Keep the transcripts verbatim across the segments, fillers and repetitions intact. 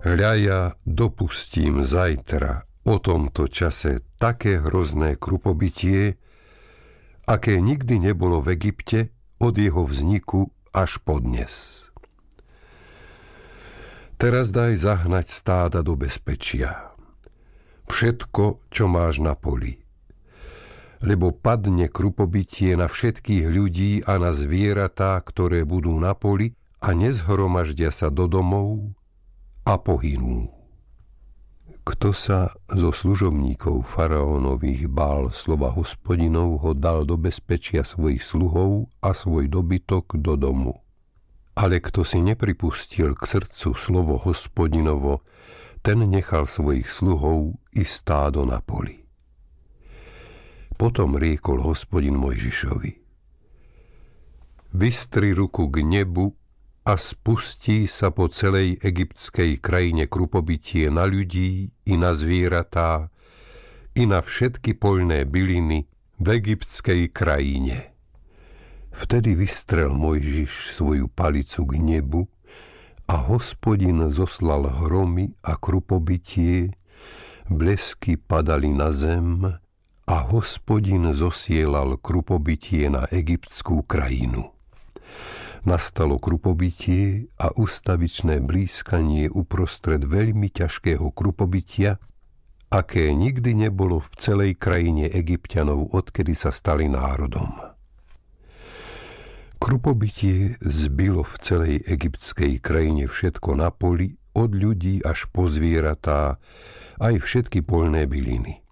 Hľa ja dopustím zajtra o tomto čase také hrozné krupobytie, aké nikdy nebolo v Egypte od jeho vzniku až po dnes. Teraz daj zahnať stáda do bezpečia. Všetko, čo máš na poli. Lebo padne krupobytie na všetkých ľudí a na zvieratá, ktoré budú na poli a nezhromaždia sa do domov a pohynú. Kto sa zo služobníkov faraónových bál slova Hospodinovho, dal do bezpečia svojich sluhov a svoj dobytok do domu. Ale kto si nepripustil k srdcu slovo Hospodinovo, ten nechal svojich sluhov i stádo na poli. Potom riekol Hospodin Mojžišovi: Vystri ruku k nebu a spustí sa po celej egyptskej krajine krupobytie na ľudí i na zvieratá i na všetky poľné byliny v egyptskej krajine. Vtedy vystrel Mojžiš svoju palicu k nebu a Hospodin zoslal hromy a krupobytie, blesky padali na zem a Hospodin zosielal krupobytie na egyptskú krajinu. Nastalo krupobytie a ustavičné blískanie uprostred veľmi ťažkého krupobytia, aké nikdy nebolo v celej krajine Egypťanov, odkedy sa stali národom. Krupobytie zbilo v celej egyptskej krajine všetko na poli, od ľudí až po zvieratá, aj všetky poľné byliny.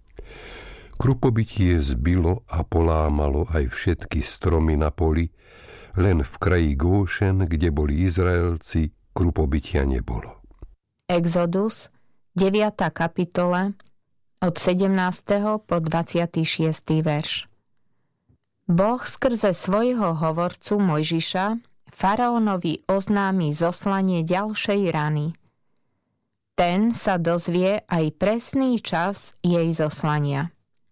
Krupobytie zbilo a polámalo aj všetky stromy na poli, len v kraji Góšen, kde boli Izraelci, krupobytia nebolo. Exodus, deviata kapitola, od sedemnásteho po dvadsiaty šiesty verš. Boh skrze svojho hovorcu Mojžiša faraónovi oznámi zoslanie ďalšej rany. Ten sa dozvie aj presný čas jej zoslania.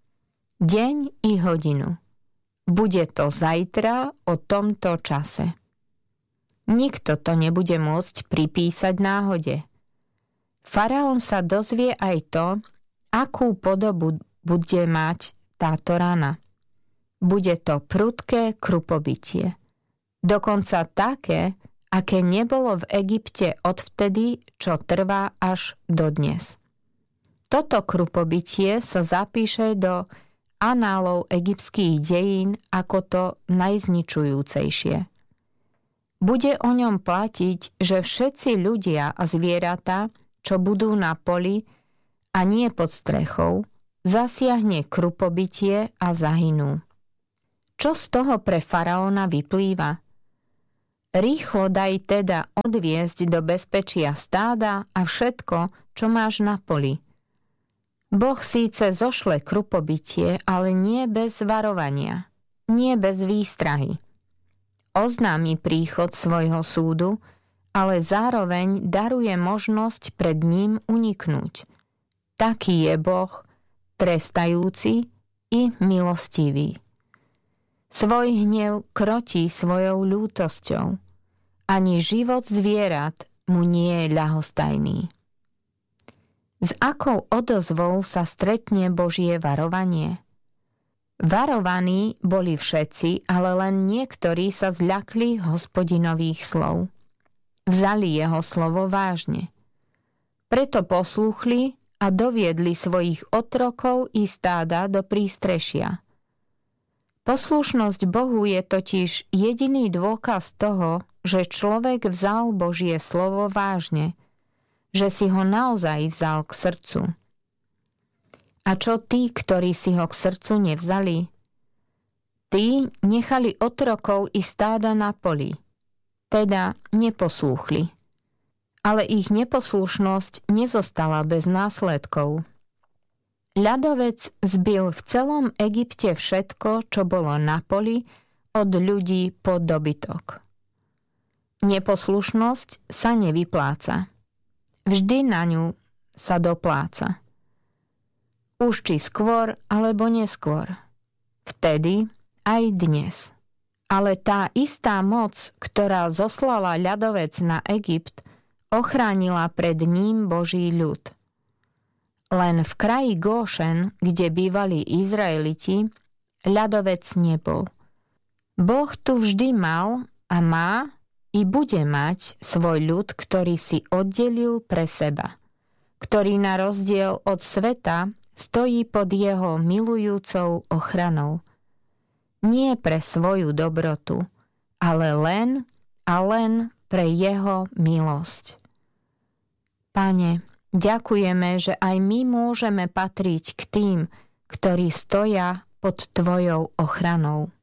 Deň i hodinu. Bude to zajtra o tomto čase. Nikto to nebude môcť pripísať náhode. Faraón sa dozvie aj to, akú podobu bude mať táto rana. Bude to prudké krupobytie. Dokonca také, aké nebolo v Egypte odvtedy, čo trvá až dodnes. Toto krupobytie sa zapíše do análov egyptských dejín ako to najzničujúcejšie. Bude o ňom platiť, že všetci ľudia a zvieratá, čo budú na poli a nie pod strechou, zasiahne krupobytie a zahynú. Čo z toho pre faraóna vyplýva? Rýchlo daj teda odviesť do bezpečia stáda a všetko, čo máš na poli. Boh síce zošle krupobytie, ale nie bez varovania, nie bez výstrahy. Oznámi príchod svojho súdu, ale zároveň daruje možnosť pred ním uniknúť. Taký je Boh, trestajúci i milostivý. Svoj hnev krotí svojou ľútosťou. Ani život zvierat mu nie je ľahostajný. S akou odozvou sa stretne Božie varovanie? Varovaní boli všetci, ale len niektorí sa zľakli Hospodinových slov. Vzali jeho slovo vážne. Preto poslúchli a doviedli svojich otrokov i stáda do prístrešia. Poslušnosť Bohu je totiž jediný dôkaz toho, že človek vzal Božie slovo vážne, že si ho naozaj vzal k srdcu. A čo tí, ktorí si ho k srdcu nevzali? Tí nechali otrokov i stáda na poli, teda neposlúchli. Ale ich neposlušnosť nezostala bez následkov. Ľadovec zbil v celom Egypte všetko, čo bolo na poli, od ľudí po dobytok. Neposlušnosť sa nevypláca. Vždy na ňu sa dopláca. Už či skôr, alebo neskôr. Vtedy aj dnes. Ale tá istá moc, ktorá zoslala ľadovec na Egypt, ochránila pred ním Boží ľud. Len v kraji Góšen, kde bývali Izraeliti, ľadovec nebol. Boh tu vždy mal a má i bude mať svoj ľud, ktorý si oddelil pre seba, ktorý na rozdiel od sveta stojí pod jeho milujúcou ochranou. Nie pre svoju dobrotu, ale len a len pre jeho milosť. Pane, ďakujeme, že aj my môžeme patriť k tým, ktorí stoja pod tvojou ochranou.